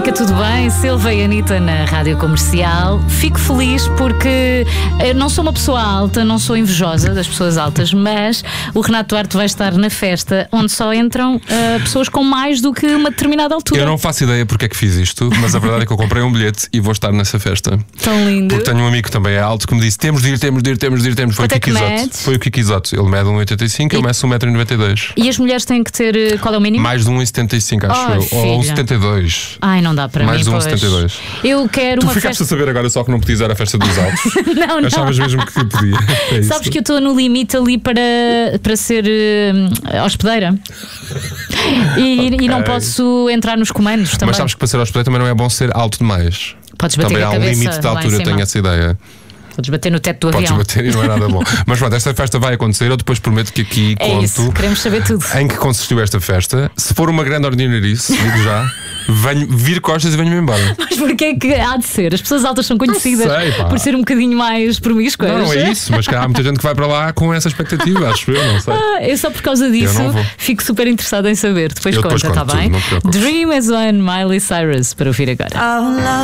Fica tudo bem, Silva e Anitta na Rádio Comercial. Fico feliz porque eu não sou uma pessoa alta, não sou invejosa das pessoas altas, mas o Renato Duarte vai estar na festa onde só entram pessoas com mais do que uma determinada altura. Eu não faço ideia porque é que fiz isto, mas a verdade é que eu comprei um bilhete e vou estar nessa festa. Tão lindo. Porque tenho um amigo que também é alto que me disse: temos de ir. Foi o Kiki Isoto. Foi o Kiki Isoto. Ele mede 1,85, eu meço 1,92m. E as mulheres têm que ter, qual é o mínimo? Mais de 1,75, acho eu. Filha. Ou 1,72. Ai, não dá para mais mim. Mais de 1,72. Eu quero uma ficaste festa... a saber agora só que não podias ir à festa dos altos. Não. Achavas mesmo que podia. É Sabes que eu estou no limite ali para ser hospedeira. E não posso entrar nos comandos também. Mas sabes que para ser hospedeiro também não é bom ser alto demais. Podes bater também a há cabeça, um limite de altura, eu tenho essa ideia. Podes bater no teto do avião. Podes bater e não é nada bom. Mas pronto, esta festa vai acontecer. Eu depois prometo que aqui conto isso, queremos saber tudo. Em que consistiu esta festa. Se for uma grande ordinarice, digo já, vir costas e venho-me embora. Mas porquê é que há de ser? As pessoas altas são conhecidas por ser um bocadinho mais promíscuas. Não é isso, mas há muita gente que vai para lá com essa expectativa, acho eu, não sei. Eu só por causa disso fico super interessada em saber. Depois conta, está bem? Dream as One, Miley Cyrus, para ouvir agora.